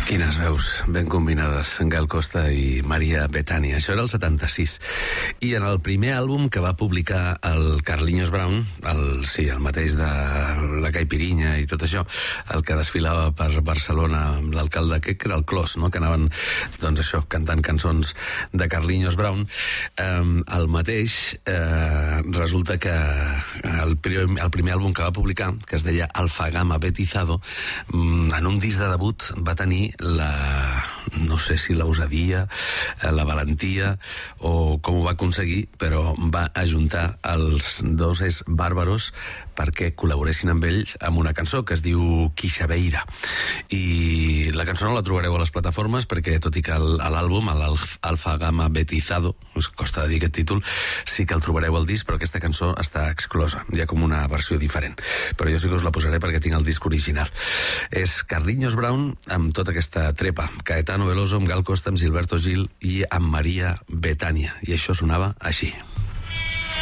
Quines veus ben combinades, Gal Costa i Maria Bethany. Això era el 76. I en el primer àlbum que va publicar el Carlinhos Brown, el mateix de la Caipirinha i tot això, el que desfilava per Barcelona amb l'alcalde, que era el Clos, no? Que anaven, doncs això, cantant cançons de Carlinhos Brown. El mateix resulta que el primer àlbum que va publicar, que es deia Alfagama Betizado, en un disc de debut va tenir no sé si l'osadia, la valentia o com ho va aconseguir, però va ajuntar els dos bàrbaros perquè col·laboressin amb ells amb una cançó que es diu Quixabeira. I la cançó no la trobareu a les plataformes perquè, tot i que l'àlbum, l'Alfagama Betizado, us costa de dir aquest títol, sí que el trobareu al disc, però aquesta cançó està exclosa. Hi ha com una versió diferent. Però jo sí que us la posaré perquè tinc el disc original. És Carlinhos Brown amb tota aquesta trepa. Caetano Veloso amb Gal Costa, amb Gilberto Gil i amb Maria Bethany. I això sonava així.